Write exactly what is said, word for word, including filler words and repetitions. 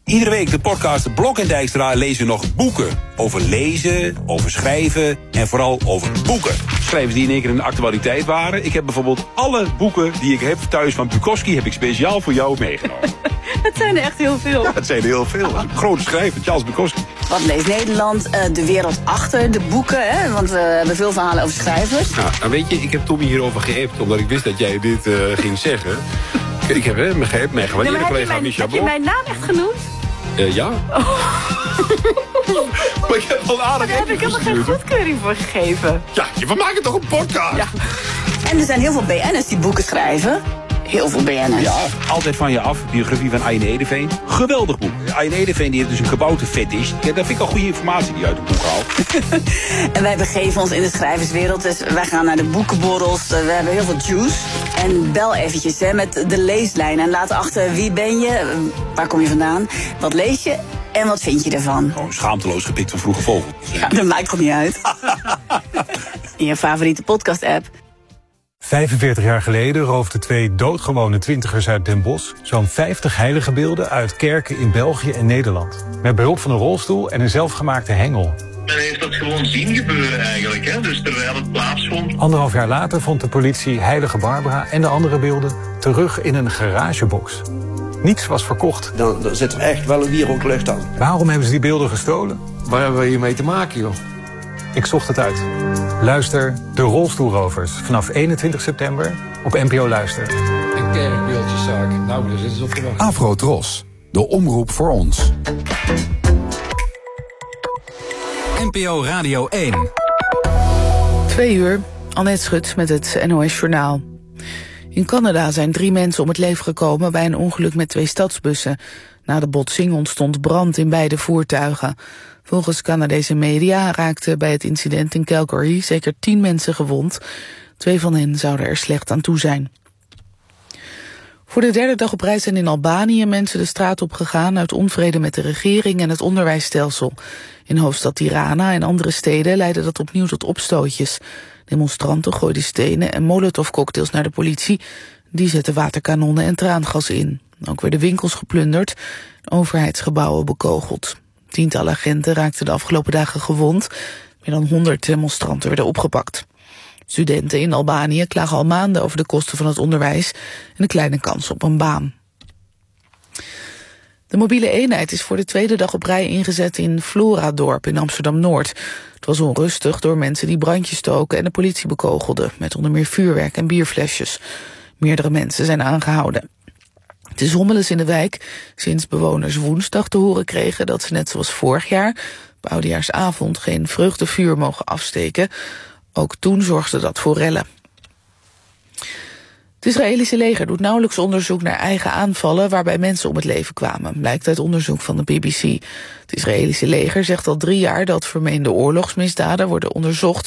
Iedere week de podcast Blok en Dijkstra lezen nog boeken. Over lezen, over schrijven en vooral over boeken. Schrijvers die in één keer in de actualiteit waren. Ik heb bijvoorbeeld alle boeken die ik heb thuis van Bukowski... heb ik speciaal voor jou meegenomen. Het zijn er echt heel veel. Ja, het zijn er heel veel. Dat is een grote schrijver, Charles Bukowski. Wat leest Nederland? Uh, de wereld achter de boeken, hè? Want we hebben veel verhalen over schrijvers. Nou, nou weet je, ik heb Tommy hierover geëpt... omdat ik wist dat jij dit uh, ging zeggen. Ik heb hè, me geëpt, mijn gewaardeerde nee, collega heb je, Micha mijn, heb je mijn naam echt genoemd? Uh, ja. Oh. Maar ik heb al aardig. Daar heb ik helemaal geen goedkeuring voor gegeven. Ja, we maken toch een podcast? Ja. En er zijn heel veel B N'ers die boeken schrijven. Heel veel B N'ers. Ja, Altijd van je af. Biografie van Aine Edeveen. Geweldig boek. Aine Edeveen die heeft dus een kabouterfetish. Ja, dat vind ik al goede informatie die uit het boek haalt. En wij begeven ons in de schrijverswereld. Dus wij gaan naar de boekenborrels. We hebben heel veel juice. En bel eventjes hè, met de leeslijn. En laat achter wie ben je, waar kom je vandaan, wat lees je en wat vind je ervan. Oh, schaamteloos gepikt van Vroege Vogel. Ja, dat maakt toch niet uit. In je favoriete podcast-app. vijfenveertig jaar geleden roofden twee doodgewone twintigers uit Den Bosch zo'n vijftig heilige beelden uit kerken in België en Nederland. Met behulp van een rolstoel en een zelfgemaakte hengel. Men heeft dat gewoon zien gebeuren eigenlijk, hè? Dus terwijl het plaatsvond. Anderhalf jaar later vond de politie heilige Barbara en de andere beelden terug in een garagebox. Niets was verkocht. Dan, dan zit er echt wel een wierooklucht aan. Waarom hebben ze die beelden gestolen? Waar hebben we hiermee te maken, joh? Ik zocht het uit. Luister De Rolstoelrovers vanaf eenentwintig september op N P O Luister. Een kerkbeeldjeszaak. Nou, daar zitten ze op te wachten. Afro Tros, de omroep voor ons. N P O Radio één. Twee uur, Annette Schut met het N O S Journaal. In Canada zijn drie mensen om het leven gekomen bij een ongeluk met twee stadsbussen. Na de botsing ontstond brand in beide voertuigen. Volgens Canadese media raakten bij het incident in Calgary zeker tien mensen gewond. Twee van hen zouden er slecht aan toe zijn. Voor de derde dag op reis zijn in Albanië mensen de straat op gegaan uit onvrede met de regering en het onderwijsstelsel. In hoofdstad Tirana en andere steden leidde dat opnieuw tot opstootjes. Demonstranten gooiden stenen en molotovcocktails naar de politie. Die zetten waterkanonnen en traangas in. Ook werden winkels geplunderd, overheidsgebouwen bekogeld. Tientallen agenten raakten de afgelopen dagen gewond. Meer dan honderd demonstranten werden opgepakt. Studenten in Albanië klagen al maanden over de kosten van het onderwijs en de kleine kans op een baan. De mobiele eenheid is voor de tweede dag op rij ingezet in Floradorp in Amsterdam-Noord. Het was onrustig door mensen die brandjes stoken en de politie bekogelden, met onder meer vuurwerk en bierflesjes. Meerdere mensen zijn aangehouden. Het is hommeles in de wijk sinds bewoners woensdag te horen kregen dat ze net zoals vorig jaar op oudejaarsavond geen vreugdevuur mogen afsteken. Ook toen zorgde dat voor rellen. Het Israëlische leger doet nauwelijks onderzoek naar eigen aanvallen waarbij mensen om het leven kwamen, blijkt uit onderzoek van de B B C. Het Israëlische leger zegt al drie jaar dat vermeende oorlogsmisdaden worden onderzocht